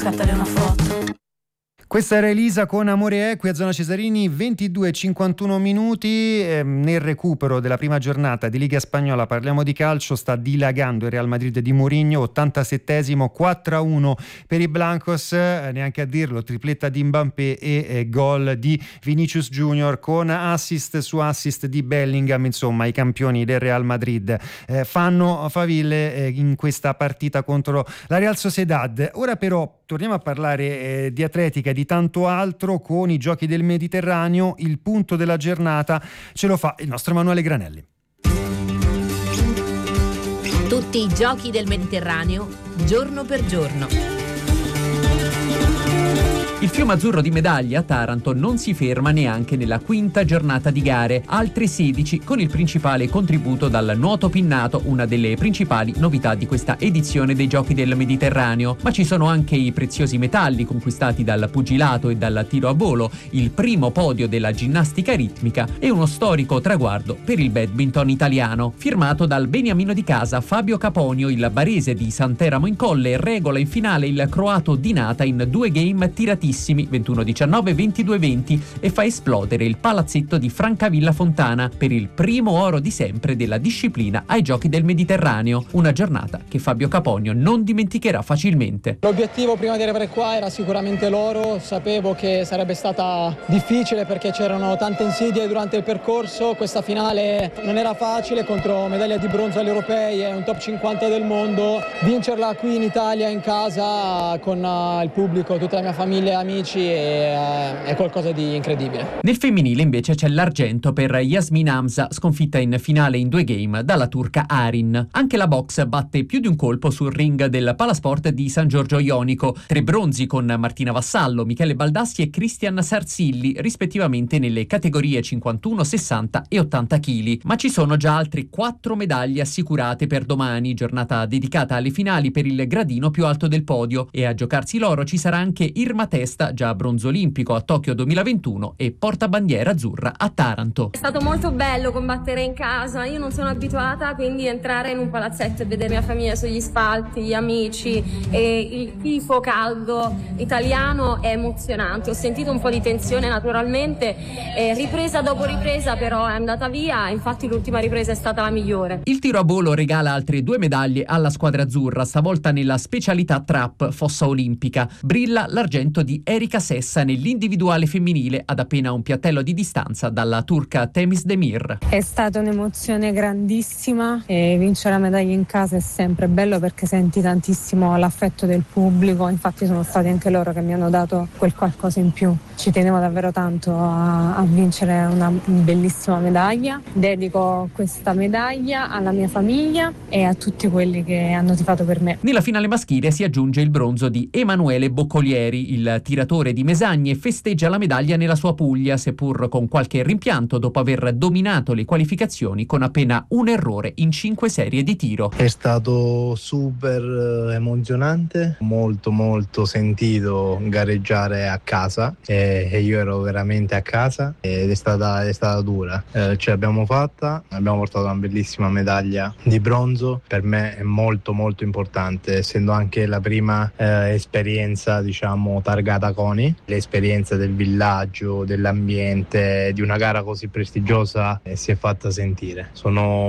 scattare una foto. Questa era Elisa con Amore è, qui a Zona Cesarini, 22:51 minuti. Nel recupero della prima giornata di Liga Spagnola parliamo di calcio, sta dilagando il Real Madrid di Mourinho, 87esimo, 4-1 per i Blancos, neanche a dirlo, tripletta di Mbappé e gol di Vinicius Junior con assist su assist di Bellingham. Insomma, i campioni del Real Madrid fanno faville in questa partita contro la Real Sociedad. Ora però torniamo a parlare di atletica e di tanto altro con i Giochi del Mediterraneo. Il punto della giornata ce lo fa il nostro Emanuele Granelli. Tutti i Giochi del Mediterraneo, giorno per giorno. Il fiume azzurro di medaglie a Taranto non si ferma neanche nella quinta giornata di gare, altre 16 con il principale contributo dal nuoto pinnato, una delle principali novità di questa edizione dei Giochi del Mediterraneo. Ma ci sono anche i preziosi metalli conquistati dal pugilato e dal tiro a volo, il primo podio della ginnastica ritmica e uno storico traguardo per il badminton italiano. Firmato dal beniamino di casa Fabio Caponio, il barese di Santeramo in Colle regola in finale il croato di Nata in 2 game tiratissimi, 21-19, 22-20, e fa esplodere il palazzetto di Francavilla Fontana per il primo oro di sempre della disciplina ai Giochi del Mediterraneo. Una giornata che Fabio Caponio non dimenticherà facilmente. L'obiettivo prima di arrivare qua era sicuramente l'oro, sapevo che sarebbe stata difficile perché c'erano tante insidie durante il percorso. Questa finale non era facile, contro medaglia di bronzo agli europei e un top 50 del mondo. Vincerla qui in Italia, in casa, con il pubblico, tutta la mia famiglia, amici, è qualcosa di incredibile. Nel femminile invece c'è l'argento per Yasmin Hamza, sconfitta in finale in 2 game dalla turca Arin. Anche la box batte più di un colpo sul ring del Palasport di San Giorgio Ionico, 3 bronzi con Martina Vassallo, Michele Baldassi e Cristian Sarzilli, rispettivamente nelle categorie 51, 60 e 80 kg. Ma ci sono già altre 4 medaglie assicurate per domani, giornata dedicata alle finali per il gradino più alto del podio, e a giocarsi l'oro ci sarà anche Irma Testa, già bronzo olimpico a Tokyo 2021 e portabandiera azzurra a Taranto. È stato molto bello combattere in casa, io non sono abituata, quindi entrare in un palazzetto e vedere mia famiglia sugli spalti, gli amici e il tifo caldo italiano è emozionante. Ho sentito un po' di tensione naturalmente, ripresa dopo ripresa però è andata via, infatti l'ultima ripresa è stata la migliore. Il tiro a volo regala altre 2 medaglie alla squadra azzurra, stavolta nella specialità trap fossa olimpica. Brilla l'argento di Erika Sessa nell'individuale femminile ad appena un piattello di distanza dalla turca Temiz Demir. È stata un'emozione grandissima e vincere la medaglia in casa è sempre bello perché senti tantissimo l'affetto del pubblico, infatti sono stati anche loro che mi hanno dato quel qualcosa in più. Ci tenevo davvero tanto a vincere una bellissima medaglia. Dedico questa medaglia alla mia famiglia e a tutti quelli che hanno tifato per me. Nella finale maschile si aggiunge il bronzo di Emanuele Boccolieri, il tiratore di Mesagne festeggia la medaglia nella sua Puglia, seppur con qualche rimpianto dopo aver dominato le qualificazioni con appena un errore in 5 serie di tiro. È stato super emozionante, molto sentito gareggiare a casa e io ero veramente a casa ed è stata dura. Ce l'abbiamo fatta, abbiamo portato una bellissima medaglia di bronzo, per me è molto importante, essendo anche la prima esperienza diciamo targata CONI, l'esperienza del villaggio, dell'ambiente, di una gara così prestigiosa si è fatta sentire. Sono